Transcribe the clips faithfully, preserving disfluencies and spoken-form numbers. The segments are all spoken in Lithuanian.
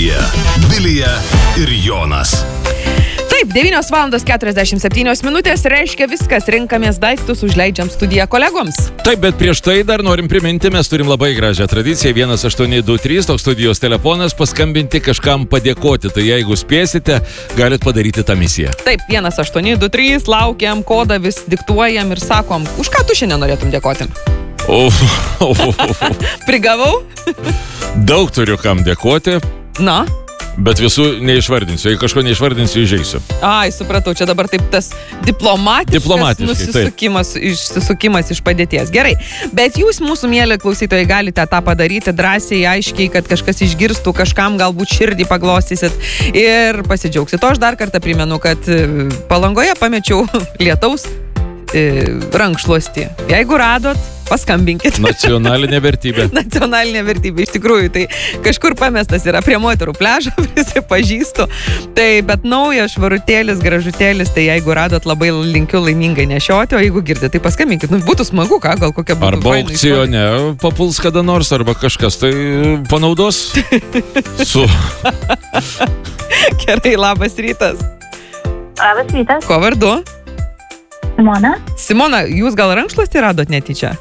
Studija Vilija ir Jonas. Taip, devynios valandos keturiasdešimt septynios minutės, reiškia viskas, renkamės daiktus, užleidžiam studiją kolegoms. Taip, bet prieš tai dar norim priminti, mes turim labai gražią tradiciją, vienas aštuoni du trys, toks studijos telefonas, paskambinti kažkam padėkoti, tai jeigu spėsite, galit padaryti tą misiją. Taip, vienas aštuoni du trys, laukiam, kodą vis diktuojam ir sakom, už ką tu šiandien norėtum dėkoti? Uf, uf, uf. Prigavau? Daug turiu kam dėkoti. Na? Bet visų neišvardinsiu, jei kažko neišvardinsiu, įžeisiu. Ai, supratau, čia dabar taip tas diplomatiškas nusisukimas, išsisukimas iš padėties. Gerai, bet jūs, mūsų mieli klausytojai, galite tą padaryti drąsiai, aiškiai, kad kažkas išgirstų, kažkam galbūt širdį paglostysit ir pasidžiaugsit. O aš dar kartą primenu, kad Palangoje pamečiau lietaus rankšluostį. Jeigu radot, paskambinkit. Nacionalinė vertybė. Nacionalinė vertybė, iš tikrųjų. Tai kažkur pamestas yra prie moterų pliažo, prisipažįstu. Tai, bet naujas švarutėlis, gražutėlis, tai jeigu radot, labai linkiu laimingai nešioti, o jeigu girdite, tai paskambinkit. Nu, būtų smagu, ką, gal kokia būtų. Arba aukcione papuls kada nors, arba kažkas tai panaudos. Su. Gerai, labas rytas. Labas rytas. Ko vardu? Simona. Simona, jūs gal rankšluostį radot netyčia?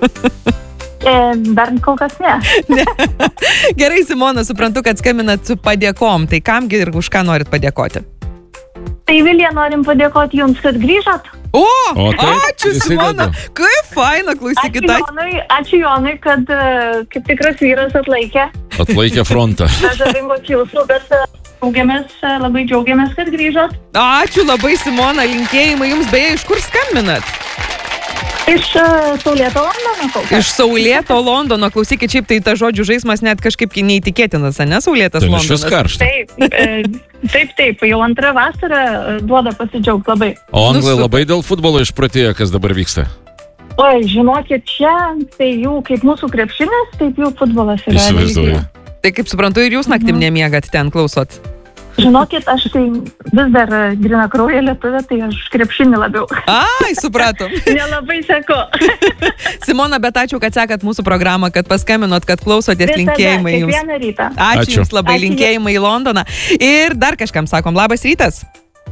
E, dar kol kas ne. ne. Gerai, Simona, suprantu, kad skambinat su padėkom. Tai kamgi ir už ką norit padėkoti? Tai Vilija, norim padėkoti jums, kad grįžot. O, o taip, ačiū Simona. Kaip faina, klausykit. Ačiū Jonui, ačiū Jonui, kad uh, kaip tikras vyras atlaikė. Atlaikė frontą. Žavingos jūsų, bet uh, džiaugiamės, uh, labai džiaugiamės, kad grįžot. Ačiū labai, Simona, linkėjimai jums. Beje, iš kur skambinat? Iš uh, Saulėto Londono. Iš Saulėto Londono. Klausykit, šiaip tai ta žodžių žaismas net kažkaip neįtikėtinas, ne? Saulėtas tai Londonas. Karšta. Taip, e, taip, taip, jau antrą vasarą duoda pasidžiaugti labai. O anglai nu, labai dėl futbolo išpratėjo, kas dabar vyksta? Oi, žinokit, čia tai jų kaip mūsų krepšinis, taip jų futbolas yra. Įsivaizduoju. Tai kaip suprantu, ir jūs naktim nemiegat ten, klausot? Žinokit, aš tai vis dar grina krauja lietuvė, tai aš krepšinį labiau. Ai, supratom. Nelabai seku. Simona, bet ačiū, kad sekat mūsų programą, kad paskambinot, kad klausotės, linkėjimai jums. Kiekvieną rytą. Ačiū, ačiū jums labai, ačiū. Linkėjimai į Londoną. Ir dar kažkam sakom, labas rytas.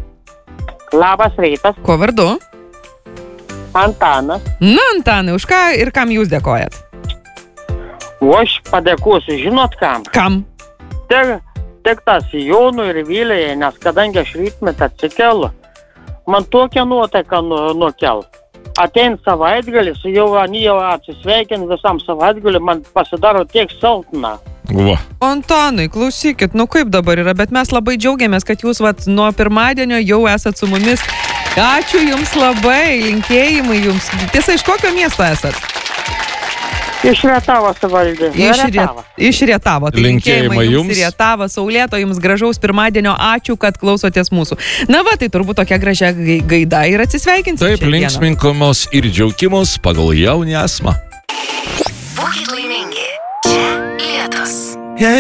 Labas rytas. Ko vardu? Antanas. Na, Antanai, už ką ir kam jūs dėkojat? O aš padėkosiu, žinot kam? Kam? Tik, tik tas Jonui ir Vilijai, nes kadangi aš rytmetą atsikelu, man tokia nuotaika nu, nukel. Atein savaitgalis, jau, jau atsisveikin visam savaitgaliu, man pasidaro tiek silpna. Va. Antanai, klausykit, nu kaip dabar yra, bet mes labai džiaugiamės, kad jūs vat, nuo pirmadienio jau esat su mumis. Ačiū jums labai, linkėjimai jums. Tiesa, iš kokio miesto esat? Iš Rietavo savivaldybės. Iš Rietavo. Iš Rietavo. Tai linkėjimai jums. Iš Rietavo, Saulėto, jums gražaus pirmadienio. Ačiū, kad klausotės mūsų. Na va, tai turbūt tokia gražia gaida ir atsisveikinsim. Taip, linksminkomos ir džiaugimos pagal jaunį asmą.